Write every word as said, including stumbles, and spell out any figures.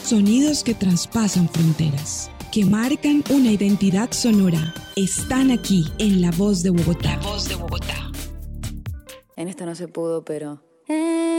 Sonidos que traspasan fronteras, que marcan una identidad sonora. Están aquí en La Voz de Bogotá. La Voz de Bogotá. En esta no se pudo, pero...